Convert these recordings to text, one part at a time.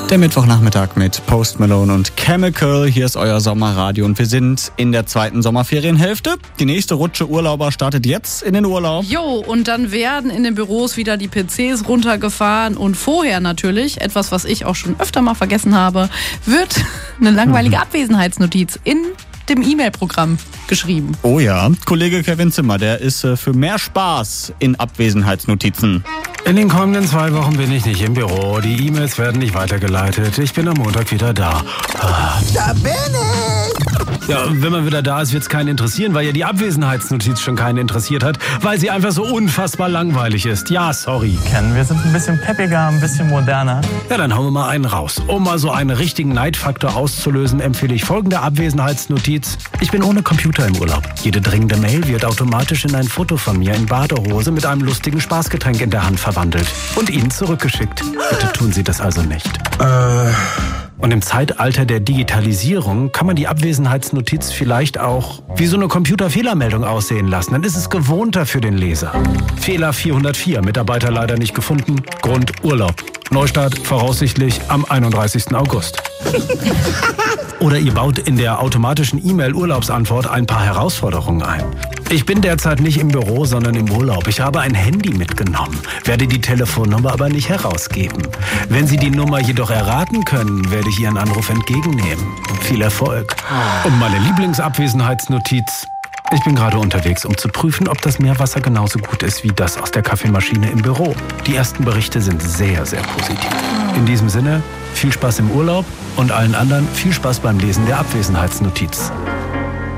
Der Mittwochnachmittag mit Post Malone und Chemical. Hier ist euer Sommerradio und wir sind in der zweiten Sommerferienhälfte. Die nächste Rutsche Urlauber startet jetzt in den Urlaub. Jo, und dann werden in den Büros wieder die PCs runtergefahren und vorher natürlich, etwas, was ich auch schon öfter mal vergessen habe, wird eine langweilige Abwesenheitsnotiz in dem E-Mail-Programm geschrieben. Oh ja, Kollege Kevin Zimmer, der ist für mehr Spaß in Abwesenheitsnotizen. In den kommenden 2 Wochen bin ich nicht im Büro. Die E-Mails werden nicht weitergeleitet. Ich bin am Montag wieder da. Da bin ich! Ja, wenn man wieder da ist, wird es keinen interessieren, weil ja die Abwesenheitsnotiz schon keinen interessiert hat, weil sie einfach so unfassbar langweilig ist. Ja, sorry. Ken, wir sind ein bisschen peppiger, ein bisschen moderner. Ja, dann hauen wir mal einen raus. Um mal so einen richtigen Neidfaktor auszulösen, empfehle ich folgende Abwesenheitsnotiz. Ich bin ohne Computer im Urlaub. Jede dringende Mail wird automatisch in ein Foto von mir in Badehose mit einem lustigen Spaßgetränk in der Hand verwandelt und Ihnen zurückgeschickt. Bitte tun Sie das also nicht. Und im Zeitalter der Digitalisierung kann man die Abwesenheitsnotiz vielleicht auch wie so eine Computerfehlermeldung aussehen lassen. Dann ist es gewohnter für den Leser. Fehler 404, Mitarbeiter leider nicht gefunden, Grund Urlaub. Neustart voraussichtlich am 31. August. Oder ihr baut in der automatischen E-Mail-Urlaubsantwort ein paar Herausforderungen ein. Ich bin derzeit nicht im Büro, sondern im Urlaub. Ich habe ein Handy mitgenommen, werde die Telefonnummer aber nicht herausgeben. Wenn Sie die Nummer jedoch erraten können, werde ich Ihren Anruf entgegennehmen. Viel Erfolg. Und meine Lieblingsabwesenheitsnotiz. Ich bin gerade unterwegs, um zu prüfen, ob das Meerwasser genauso gut ist wie das aus der Kaffeemaschine im Büro. Die ersten Berichte sind sehr, sehr positiv. In diesem Sinne, viel Spaß im Urlaub und allen anderen viel Spaß beim Lesen der Abwesenheitsnotiz.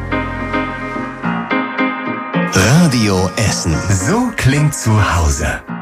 Radio Essen. So klingt zu Hause.